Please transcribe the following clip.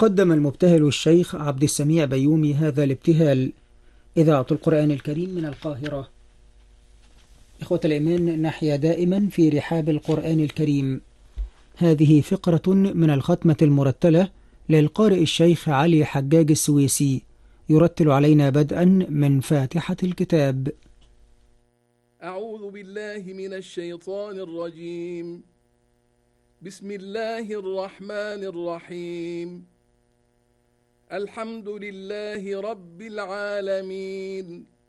قدم المبتهل الشيخ عبد السميع بيومي هذا الابتهال. إذاعة القرآن الكريم من القاهرة. إخوة الإيمان، نحيا دائما في رحاب القرآن الكريم. هذه فقرة من الختمة المرتلة للقارئ الشيخ علي حجاج السويسي، يرتل علينا بدءا من فاتحة الكتاب. أعوذ بالله من الشيطان الرجيم. بسم الله الرحمن الرحيم. الحمد لله رب العالمين.